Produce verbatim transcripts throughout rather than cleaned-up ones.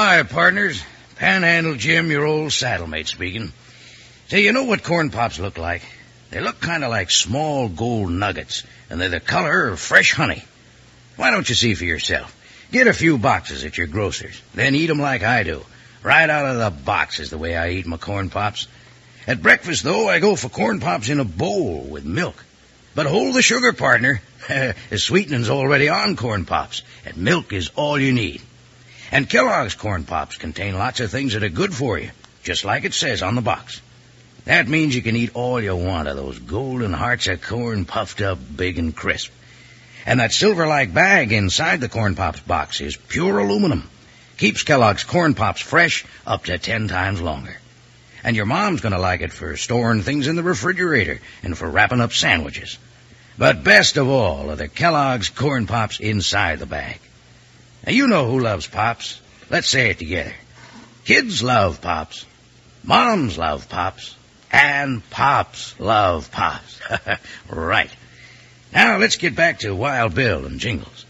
Hi, partners. Panhandle Jim, your old saddlemate speaking. Say, you know what corn pops look like? They look kind of like small gold nuggets, and they're the color of fresh honey. Why don't you see for yourself? Get a few boxes at your grocer's, then eat 'em like I do. Right out of the box is the way I eat my corn pops. At breakfast, though, I go for corn pops in a bowl with milk. But hold the sugar, partner. The sweetening's already on corn pops, and milk is all you need. And Kellogg's corn pops contain lots of things that are good for you, just like it says on the box. That means you can eat all you want of those golden hearts of corn puffed up big and crisp. And that silver-like bag inside the corn pops box is pure aluminum. Keeps Kellogg's corn pops fresh up to ten times longer. And your mom's going to like it for storing things in the refrigerator and for wrapping up sandwiches. But best of all are the Kellogg's corn pops inside the bag. Now, you know who loves pops. Let's say it together. Kids love pops. Moms love pops. And pops love pops. Right. Now, let's get back to Wild Bill and Jingles.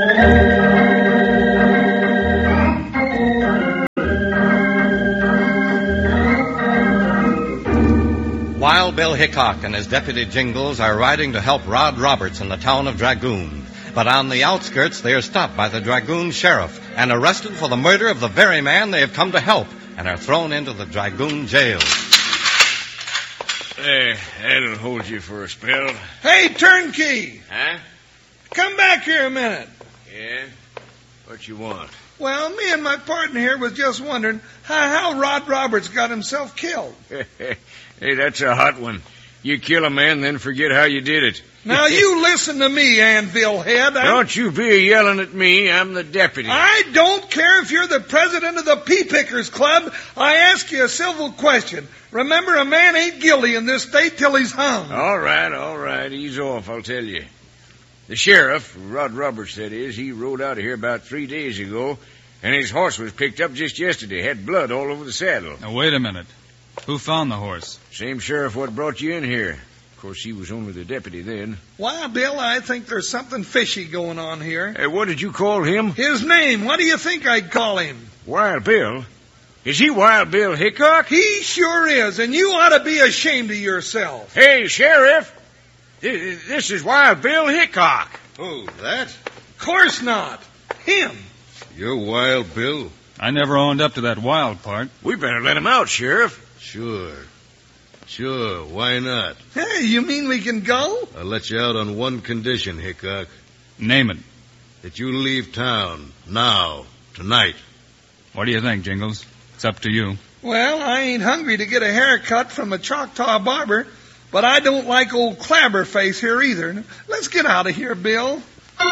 Wild Bill Hickok and his deputy Jingles are riding to help Rod Roberts in the town of Dragoon. But on the outskirts, they are stopped by the Dragoon sheriff and arrested for the murder of the very man they have come to help and are thrown into the Dragoon jail. There, that'll hold you for a spell. Hey, turnkey! Huh? Come back here a minute. Yeah? What you want? Well, me and my partner here was just wondering how, how Rod Roberts got himself killed. Hey, that's a hot one. You kill a man, then forget how you did it. Now, you listen to me, Anvil Head. I'm... Don't you be yelling at me. I'm the deputy. I don't care if you're the president of the Pea Pickers Club. I ask you a civil question. Remember, a man ain't guilty in this state till he's hung. All right, all right. Ease off, I'll tell you. The sheriff, Rod Roberts, that is, he rode out of here about three days ago, and his horse was picked up just yesterday. Had blood all over the saddle. Now, wait a minute. Who found the horse? Same sheriff what brought you in here. Of course, he was only the deputy then. Why, Bill, I think there's something fishy going on here. Hey, what did you call him? His name. What do you think I'd call him? Wild Bill? Is he Wild Bill Hickok? He sure is, and you ought to be ashamed of yourself. Hey, Sheriff, this is Wild Bill Hickok. Oh, that? Of course not. Him. You're Wild Bill? I never owned up to that wild part. We better let him out, Sheriff. Sure. Sure, why not? Hey, you mean we can go? I'll let you out on one condition, Hickok. Name it. That you leave town now, tonight. What do you think, Jingles? It's up to you. Well, I ain't hungry to get a haircut from a Choctaw barber, but I don't like old Clabberface here either. Let's get out of here, Bill.